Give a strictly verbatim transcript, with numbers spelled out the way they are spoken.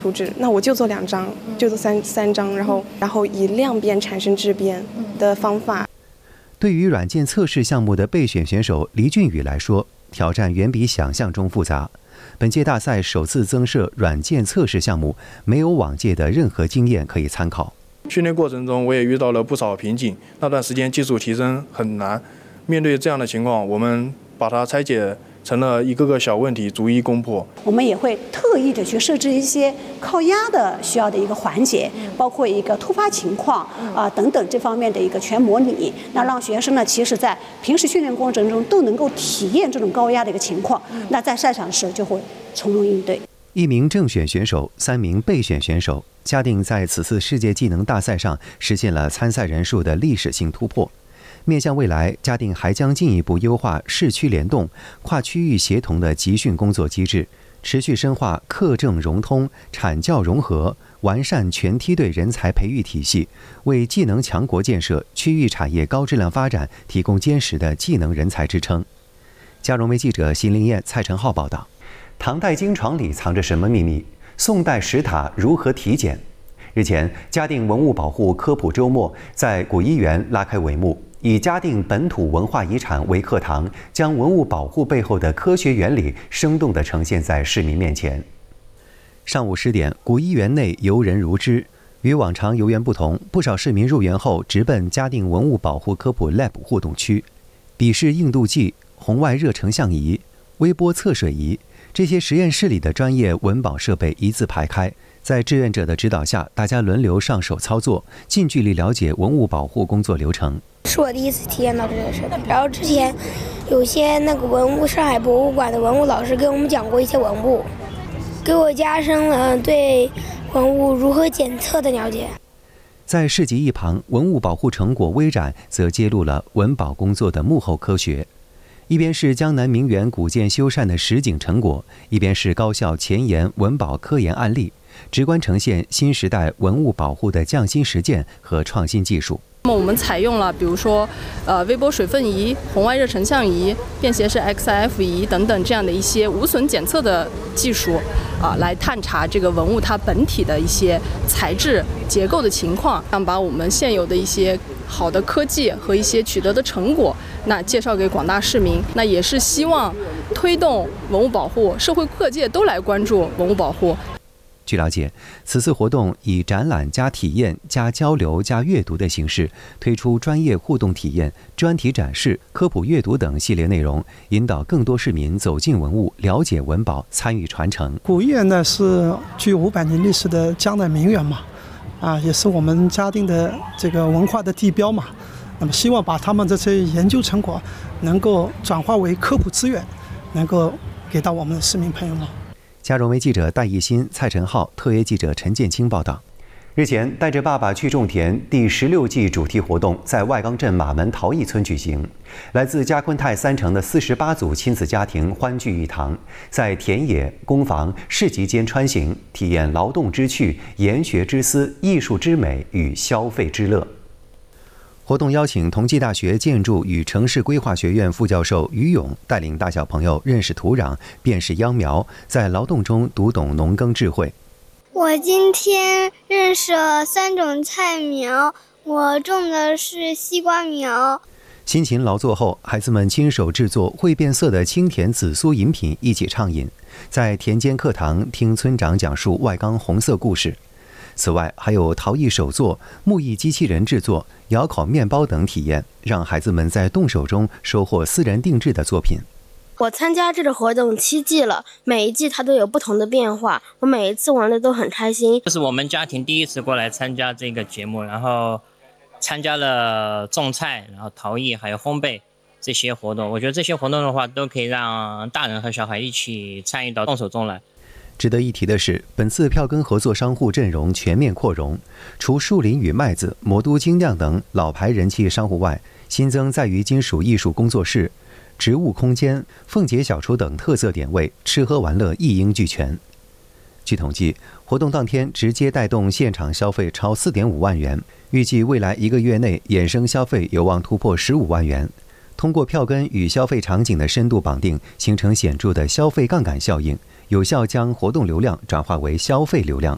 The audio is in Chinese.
图纸，那我就做两张，就做三三张，然后然后以量变产生质变的方法。 对于软件测试项目的备选选手黎俊宇来说，挑战远比想象中复杂。本届大赛首次增设软件测试项目，没有往届的任何经验可以参考。 训练过程中，我也遇到了不少瓶颈，那段时间技术提升很难。面对这样的情况，我们把它拆解成了一个个小问题，逐一攻破。 我们也会特意的去设置一些靠压的需要的一个环节，包括一个突发情况啊、呃、等等这方面的一个全模拟，那让学生呢，其实在平时训练过程中都能够体验这种高压的一个情况，那在赛场时就会从容应对。 一名正选选手，三名备选选手，嘉定在此次世界技能大赛上实现了参赛人数的历史性突破。面向未来，嘉定还将进一步优化市区联动、跨区域协同的集训工作机制，持续深化课政融通、产教融合，完善全梯队人才培育体系，为技能强国建设、区域产业高质量发展提供坚实的技能人才支撑。嘉荣卫记者邢灵燕、蔡成浩报道。唐代经床里藏着什么秘密？宋代石塔如何体检？日前，嘉定文物保护科普周末在古一园拉开帷幕。以嘉定本土文化遗产为课堂，将文物保护背后的科学原理生动地呈现在市民面前。上午十点，古一园内游人如织。与往常游园不同，不少市民入园后直奔嘉定文物保护科普 Lab 互动区，笔试硬度计、红外热成像仪、微波测水仪，这些实验室里的专业文保设备一字排开。在志愿者的指导下，大家轮流上手操作，近距离了解文物保护工作流程。 是我第一次体验到这个设备，然后之前有些那个文物上海博物馆的文物老师给我们讲过一些文物，给我加深了对文物如何检测的了解。 在市集一旁，文物保护成果微展则揭露了文保工作的幕后科学。一边是江南名园古建修缮的实景成果，一边是高校前沿文保科研案例，直观呈现新时代文物保护的匠心实践和创新技术。 那么我们采用了比如说呃微波水分仪、红外热成像仪、便携式 X I F 仪等等这样的一些无损检测的技术啊、呃，来探查这个文物它本体的一些材质结构的情况，让把我们现有的一些好的科技和一些取得的成果那介绍给广大市民，那也是希望推动文物保护，社会各界都来关注文物保护。 据了解，此次活动以展览加体验加交流加阅读的形式，推出专业互动体验、专题展示、科普阅读等系列内容，引导更多市民走进文物，了解文保，参与传承。 古一园呢是具有五百年历史的江南名园嘛，啊，也是我们嘉定的这个文化的地标嘛。那么希望把他们这些研究成果能够转化为科普资源，能够给到我们的市民朋友们。 嘉荣卫记者戴艺新、蔡成浩，特约记者陈建清报道。日前，带着爸爸去种田第十六季主题活动在外岗镇马门陶艺村举行。来自嘉昆泰三城的四十八组亲子家庭欢聚一堂，在田野、工坊、市集间穿行，体验劳动之趣、研学之思、艺术之美与消费之乐。活动邀请同济大学建筑与城市规划学院副教授于勇带领大小朋友认识土壤、辨识秧苗，在劳动中读懂农耕智慧。 我今天认识了三种菜苗，我种的是西瓜苗。 辛勤劳作后，孩子们亲手制作会变色的清甜紫苏饮品，一起畅饮。在田间课堂听村长讲述外岗红色故事。此外，还有陶艺手作、木艺机器人制作、窑烤面包等体验，让孩子们在动手中收获私人定制的作品。 我参加这个活动七季了，每一季它都有不同的变化，我每一次玩的都很开心。 这是我们家庭第一次过来参加这个节目，然后参加了种菜，然后陶艺还有烘焙这些活动。我觉得这些活动的话，都可以让大人和小孩一起参与到动手中来。 值得一提的是，本次票根合作商户阵容全面扩容，除树林与麦子、魔都精酿等老牌人气商户外，新增在于金属艺术工作室、植物空间、凤姐小厨等特色点位，吃喝玩乐一应俱全。据统计，活动当天直接带动现场消费超 四点五万元，预计未来一个月内衍生消费有望突破十五万元。通过票根与消费场景的深度绑定，形成显著的消费杠杆效应，有效将活动流量转化为消费流量。